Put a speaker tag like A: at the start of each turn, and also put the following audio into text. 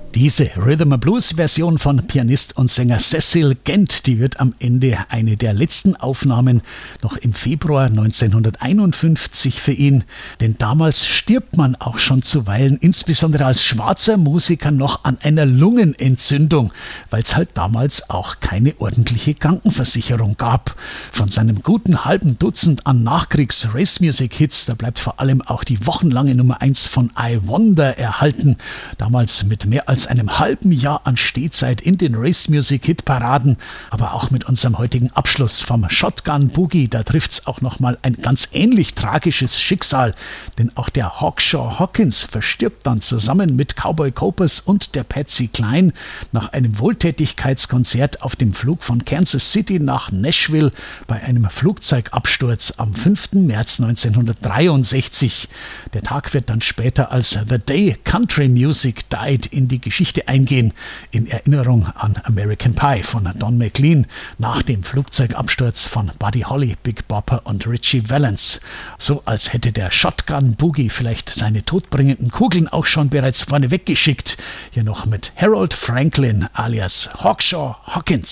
A: Diese Rhythm and Blues Version von Pianist und Sänger Cecil Gent, die wird am Ende eine der letzten Aufnahmen noch im Februar 1951 für ihn. Denn damals stirbt man auch schon zuweilen, insbesondere als schwarzer Musiker, noch an einer Lungenentzündung, weil es halt damals auch keine ordentliche Krankenversicherung gab. Von seinem guten halben Dutzend an Nachkriegs-Race-Music-Hits, da bleibt vor allem auch die wochenlange Nummer 1 von I Wonder erhalten. Damals mit mehr als einem halben Jahr an Stehzeit in den Race-Music-Hit-Paraden, aber auch mit unserem heutigen Abschluss vom Shotgun Boogie, da trifft's auch nochmal ein ganz ähnlich tragisches Schicksal, denn auch der Hawkshaw Hawkins verstirbt dann zusammen mit Cowboy Copas und der Patsy Cline nach einem Wohltätigkeitskonzert auf dem Flug von Kansas City nach Nashville bei einem Flugzeugabsturz am 5. März 1963. Der Tag wird dann später als The Day Country Music Died in die Geschichte eingehen, in Erinnerung an American Pie von Don McLean nach dem Flugzeugabsturz von Buddy Holly, Big Bopper und Ritchie Valens. So als hätte der Shotgun Boogie vielleicht seine todbringenden Kugeln auch schon bereits vorneweg geschickt. Hier noch mit Harold Franklin alias Hawkshaw Hawkins.